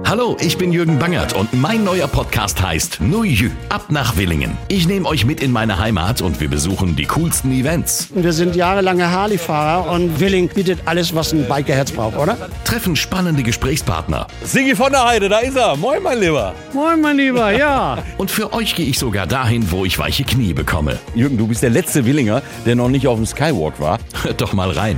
Hallo, ich bin Jürgen Bangert und mein neuer Podcast heißt Nuju, ab nach Willingen. Ich nehme euch mit in meine Heimat und wir besuchen die coolsten Events. Wir sind jahrelange Harley-Fahrer und Willingen bietet alles, was ein Bikerherz braucht, oder? Treffen spannende Gesprächspartner. Sigi von der Heide, da ist er. Moin, mein Lieber. Moin, mein Lieber, ja. Und für euch gehe ich sogar dahin, wo ich weiche Knie bekomme. Jürgen, du bist der letzte Willinger, der noch nicht auf dem Skywalk war. Hört doch mal rein.